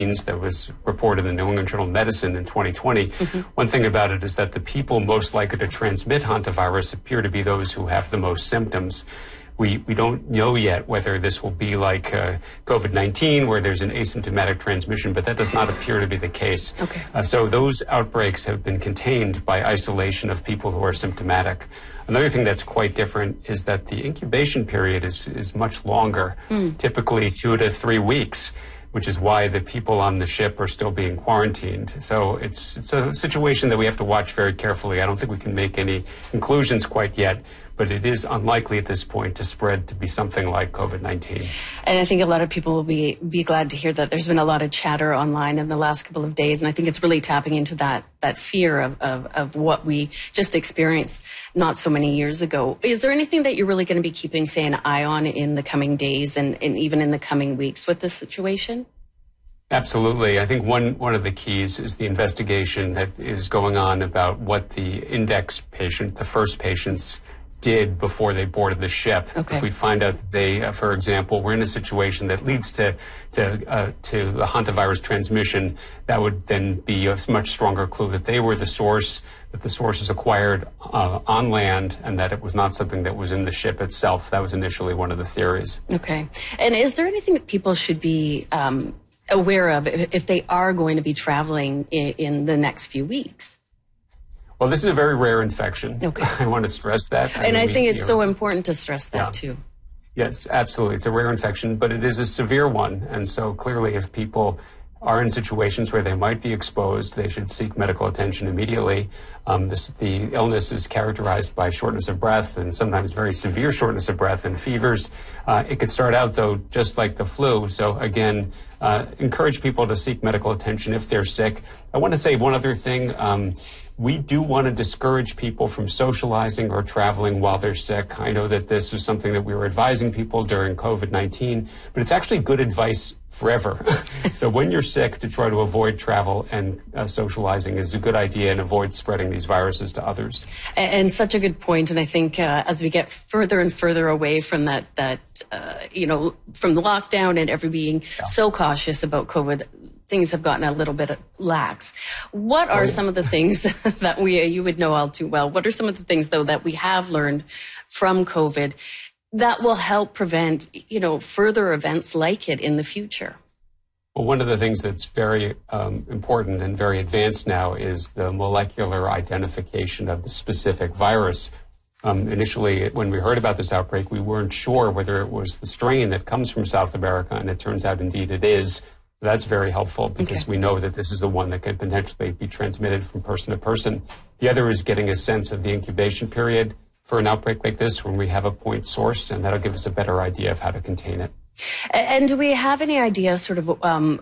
that was reported in the New England Journal of Medicine in 2020. One thing about it is that the people most likely to transmit hantavirus appear to be those who have the most symptoms. We don't know yet whether this will be like COVID-19, where there's an asymptomatic transmission, but that does not appear to be the case. Okay. So those outbreaks have been contained by isolation of people who are symptomatic. Another thing that's quite different is that the incubation period is much longer, typically 2 to 3 weeks, which is why the people on the ship are still being quarantined. So it's a situation that we have to watch very carefully. I don't think we can make any conclusions quite yet, but it is unlikely at this point to spread to be something like COVID-19. And I think a lot of people will be glad to hear that there's been a lot of chatter online in the last couple of days, and I think it's really tapping into that fear of what we just experienced not so many years ago. Is there anything that you're really going to be keeping, say, an eye on in the coming days and even in the coming weeks with this situation? Absolutely. I think one of the keys is the investigation that is going on about what the index patient, the first patients, did before they boarded the ship. Okay. If we find out that they, for example, were in a situation that leads to the hantavirus transmission, that would then be a much stronger clue that they were the source, that the source is acquired on land, and that it was not something that was in the ship itself. That was initially one of the theories. Okay. And is there anything that people should be aware of if they are going to be traveling in the next few weeks? Well, this is a very rare infection. Okay. I want to stress that. And I think it's so important to stress that too. Yes, absolutely. It's a rare infection, but it is a severe one. And so clearly if people are in situations where they might be exposed, they should seek medical attention immediately. The illness is characterized by shortness of breath and sometimes very severe shortness of breath and fevers. It could start out, though, just like the flu. So, again, encourage people to seek medical attention if they're sick. I want to say one other thing. We do want to discourage people from socializing or traveling while they're sick. I know that this is something that we were advising people during COVID-19, but it's actually good advice forever. So when you're sick, to try to avoid travel and socializing is a good idea and avoid spreading these viruses to others. And such a good point. And I think as we get further and further away from that from the lockdown and everybody being so cautious about COVID, things have gotten a little bit lax. What are some of the things that you would know all too well? What are some of the things, though, that we have learned from COVID that will help prevent, further events like it in the future? Well, one of the things that's very important and very advanced now is the molecular identification of the specific virus. Initially, when we heard about this outbreak, we weren't sure whether it was the strain that comes from South America, and it turns out indeed it is. That's very helpful because we know that this is the one that could potentially be transmitted from person to person. The other is getting a sense of the incubation period for an outbreak like this when we have a point source, and that'll give us a better idea of how to contain it. And do we have any idea sort of,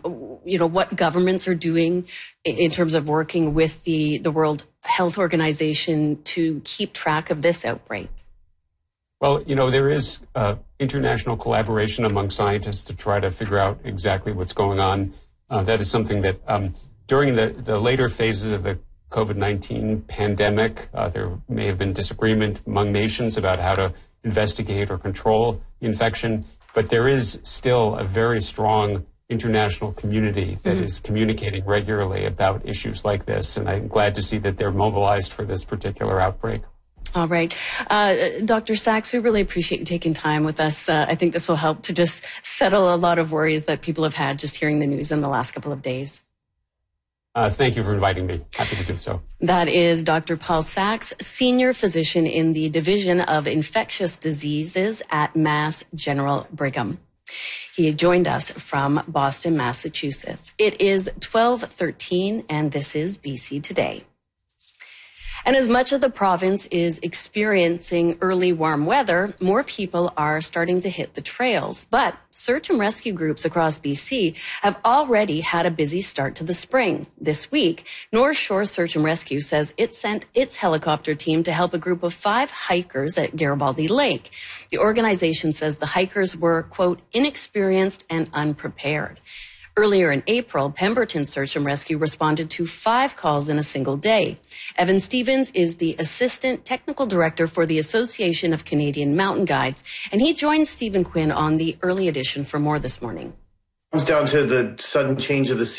what governments are doing in terms of working with the World Health Organization to keep track of this outbreak? Well, there is international collaboration among scientists to try to figure out exactly what's going on. That is something that during the later phases of the COVID-19 pandemic, there may have been disagreement among nations about how to investigate or control the infection. But there is still a very strong international community that is communicating regularly about issues like this. And I'm glad to see that they're mobilized for this particular outbreak. All right. Dr. Sachs, we really appreciate you taking time with us. I think this will help to just settle a lot of worries that people have had just hearing the news in the last couple of days. Thank you for inviting me. Happy to do so. That is Dr. Paul Sachs, senior physician in the Division of Infectious Diseases at Mass General Brigham. He joined us from Boston, Massachusetts. It is 12:13, and this is BC Today. And as much of the province is experiencing early warm weather, more people are starting to hit the trails. But search and rescue groups across BC have already had a busy start to the spring. This week, North Shore Search and Rescue says it sent its helicopter team to help a group of 5 hikers at Garibaldi Lake. The organization says the hikers were, quote, inexperienced and unprepared. Earlier in April, Pemberton Search and Rescue responded to 5 calls in a single day. Evan Stevens is the Assistant Technical Director for the Association of Canadian Mountain Guides, and he joins Stephen Quinn on the early edition for more this morning. comes down to the sudden change of the